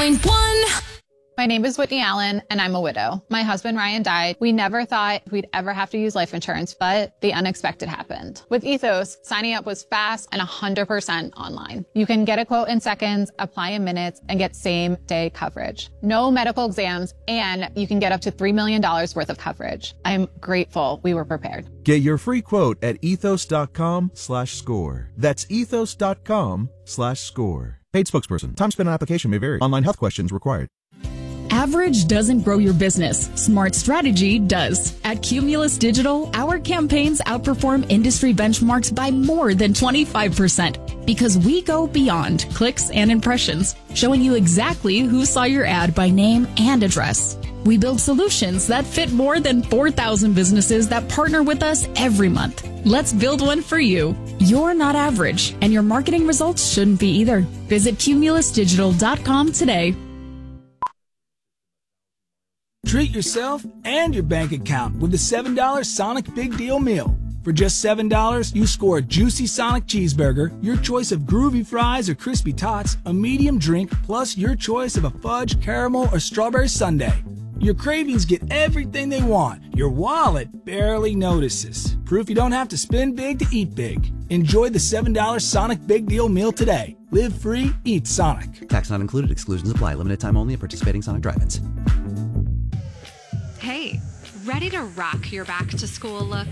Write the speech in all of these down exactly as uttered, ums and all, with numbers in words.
point one. My name is Whitney Allen, and I'm a widow. My husband, Ryan, died. We never thought we'd ever have to use life insurance, but the unexpected happened. With Ethos, signing up was fast and one hundred percent online. You can get a quote in seconds, apply in minutes, and get same-day coverage. No medical exams, and you can get up to three million dollars worth of coverage. I'm grateful we were prepared. Get your free quote at ethos.com slash score. That's ethos.com slash score. Paid spokesperson. Time spent on application may vary. Online health questions required. Average doesn't grow your business. Smart strategy does. At Cumulus Digital, our campaigns outperform industry benchmarks by more than twenty-five percent because we go beyond clicks and impressions, showing you exactly who saw your ad by name and address. We build solutions that fit more than four thousand businesses that partner with us every month. Let's build one for you. You're not average, and your marketing results shouldn't be either. Visit cumulus digital dot com today. Treat yourself and your bank account with the seven dollar Sonic Big Deal Meal. For just seven dollars, you score a juicy Sonic cheeseburger, your choice of groovy fries or crispy tots, a medium drink, plus your choice of a fudge, caramel, or strawberry sundae. Your cravings get everything they want. Your wallet barely notices. Proof you don't have to spend big to eat big. Enjoy the seven dollar Sonic Big Deal Meal today. Live free, eat Sonic. Tax not included. Exclusions apply. Limited time only at participating Sonic drive-ins. Hey, ready to rock your back to school look?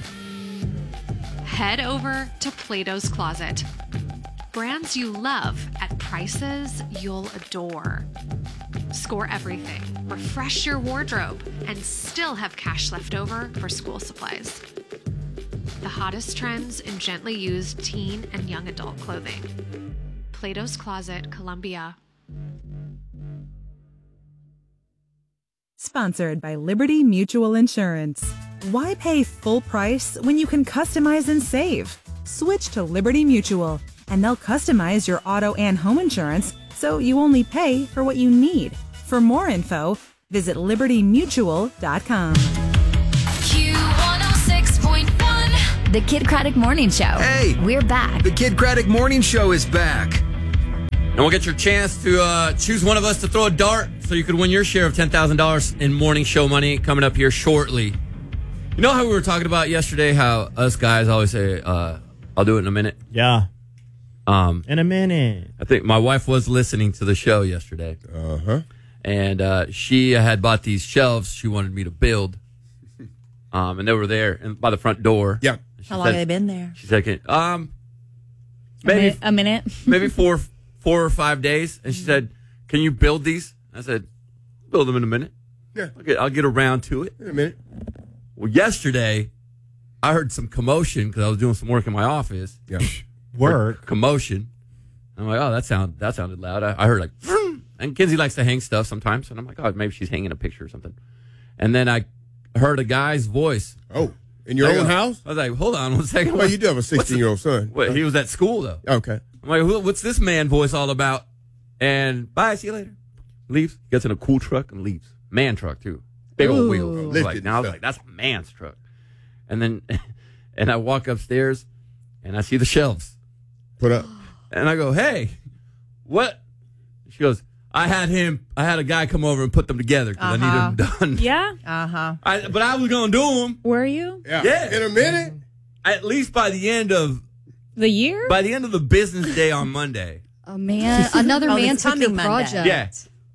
Head over to Plato's Closet. Brands you love at prices you'll adore. Score everything, refresh your wardrobe, and still have cash left over for school supplies. The hottest trends in gently used teen and young adult clothing. Plato's Closet, Columbia. Sponsored by Liberty Mutual Insurance. Why pay full price when you can customize and save? Switch to Liberty Mutual, and they'll customize your auto and home insurance so you only pay for what you need. For more info, visit liberty mutual dot com. Q one oh six point one. The Kid Craddock Morning Show. Hey! We're back. The Kid Craddock Morning Show is back. And we'll get your chance to uh, choose one of us to throw a dart so you could win your share of ten thousand dollars in morning show money coming up here shortly. You know how we were talking about yesterday how us guys always say, uh, I'll do it in a minute? Yeah. Um, in a minute. I think my wife was listening to the show yesterday. Uh-huh. And uh, she had bought these shelves she wanted me to build. Um, and they were there in, by the front door. Yeah. How long have they been there? She said, um, maybe maybe a minute. maybe four four or five days. And she said, can you build these? I said, build them in a minute. Yeah. I'll get, I'll get around to it. In a minute. Well, yesterday, I heard some commotion because I was doing some work in my office. Yeah. Work? Commotion. I'm like, oh, that sound that sounded loud. I, I heard like, vroom. And Kinsey likes to hang stuff sometimes. And I'm like, oh, maybe she's hanging a picture or something. And then I heard a guy's voice. Oh, in your I own go, house? I was like, hold on one second. Well, you do have a sixteen-year-old son. What, he was at school, though. Okay. I'm like, what's this man voice all about? And bye, see you later. Leaves, gets in a cool truck and leaves. Man truck, too. Big old Ooh. wheels. I was like, now I was like, that's a man's truck. And then, and I walk upstairs and I see the shelves. Put up. And I go, hey, what? She goes, I had him, I had a guy come over and put them together because Uh-huh. I needed them done. Yeah? Uh-huh. I, but I was going to do them. Were you? Yeah. Yeah. In a minute? At least by the end of, The year? by the end of the business day on Monday. A man, another Oh, man the took your coming Monday. project. Yeah.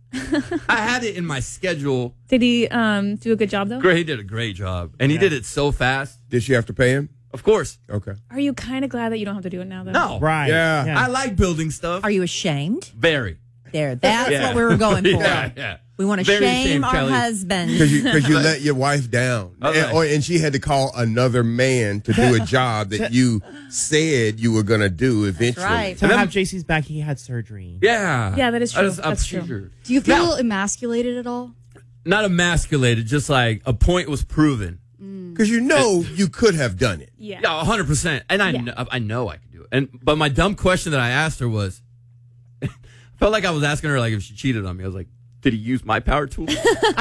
I had it in my schedule. Did he um, do a good job, though? Great, he did a great job. And he Yeah. did it so fast. Did she have to pay him? Of course. Okay. Are you kind of glad that you don't have to do it now, though? No. Right. Yeah. I like building stuff. Are you ashamed? Very. There, that's Yeah. what we were going for. Yeah, yeah. We want to Very shame shame, our Kelly. husband. Because you, cause you let your wife down. Okay. And, or, and she had to call another man to do a job that you said you were going to do eventually. right. To And then- have J C's back, he had surgery. Yeah. Yeah, that is I true. just- I'm That's true. sure. Do you feel Now- emasculated at all? Not emasculated, just like a point was proven. Because you know you could have done it. Yeah. Yeah, one hundred percent. And I, Yeah. know, I know I could do it. And But my dumb question that I asked her was, I felt like I was asking her like if she cheated on me. I was like, did he use my power tool? Did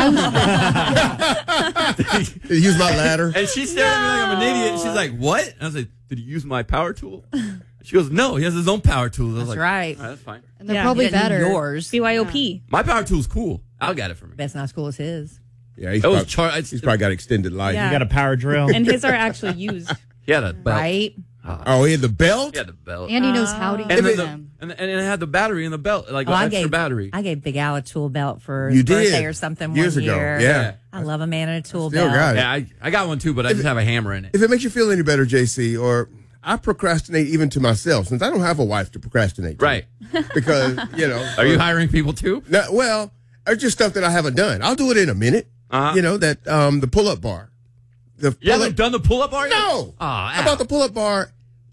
you use my ladder? And she stared at me like I'm an idiot. She's like, what? And I was like, did he use my power tool? She goes, no, he has his own power tools. I was That's like, right. All right, that's fine. And they're probably You didn't need better. yours. B Y O P. My power tool's cool. I'll get it for me. But it's not as cool as his. Yeah, he's, It was probably, char- it's- he's probably got extended life. Yeah. You got a power drill. And his are actually used. He had a belt. Right? Oh, he had the belt? He had the belt. And he knows how to and, use then the, them. and, and it had the battery in the belt, like Oh, an I extra gave, battery. I gave Big Al a tool belt for You his birthday did. or something Years one ago. year. Yeah. I love a man in a tool Still belt. got it. Yeah, I, I got one too, but I just have a hammer in it. If it makes you feel any better, J C, or I procrastinate even to myself, since I don't have a wife to procrastinate to. Right. Because, you know. Are you hiring people too? No, well, it's just stuff that I haven't done. I'll do it in a minute. Uh-huh. You know, that um the pull-up bar. The You pull-up- haven't done the pull-up bar yet? No. Oh, I bought the pull-up bar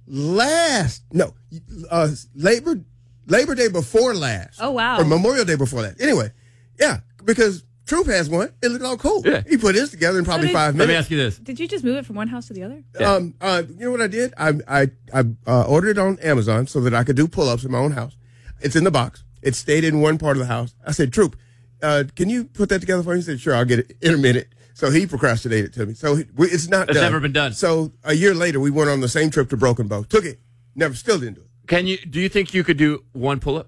last, no, uh, Labor Labor Day before last. Oh, wow. Or Memorial Day before that. Anyway, yeah, because Troop has one. It looked all cool. Yeah. He put his together in probably did- five Let me minutes. ask you this. Did you just move it from one house to the other? Um, uh, you know what I did? I I I uh, ordered it on Amazon so that I could do pull-ups in my own house. It's in the box. It stayed in one part of the house. I said, Troop, uh, can you put that together for me? He said, sure, I'll get it in a minute. So he procrastinated to me. So he, we, it's not It's done. never been done. So a year later, we went on the same trip to Broken Bow. Took it. Never, still didn't do it. Can you? Do you think you could do one pull-up?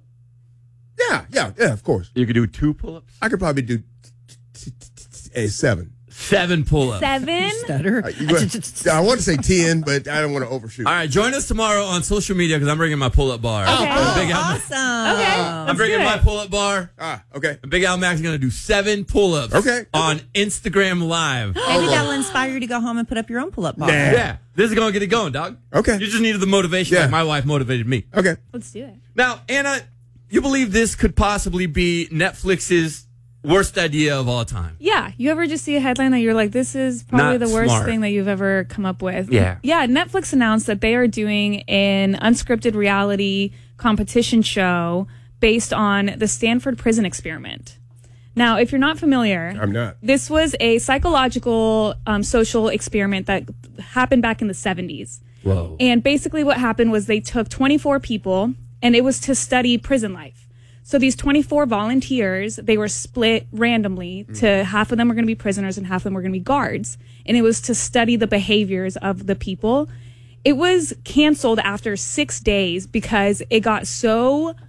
Yeah, yeah, yeah, of course. You could do two pull-ups? I could probably do t- t- t- t- a seven. Seven pull-ups. Seven? Stutter. Uh, you go- I want to say ten, but I don't want to overshoot. All right, join us tomorrow on social media because I'm bringing my pull-up bar. Okay. And Big Al, Awesome. Okay. I'm bringing my pull-up bar. Ah, okay. And Big Al Max is going to do seven pull-ups Okay. on Instagram Live. Maybe that'll inspire you to go home and put up your own pull-up bar. Nah. Yeah, this is going to get it going, dog. Okay. You just needed the motivation Yeah. like my wife motivated me. Okay. Let's do it. Now, Anna, you believe this could possibly be Netflix's worst idea of all time? Yeah. You ever just see a headline that you're like, this is probably Not the worst smart. thing that you've ever come up with? Yeah. Yeah. Netflix announced that they are doing an unscripted reality competition show based on the Stanford Prison Experiment. Now, if you're not familiar, I'm not. this was a psychological um, social experiment that happened back in the seventies. Whoa. And basically what happened was they took twenty-four people and it was to study prison life. So these twenty-four volunteers, they were split randomly to half of them were going to be prisoners and half of them were going to be guards. And it was to study the behaviors of the people. It was canceled after six days because it got so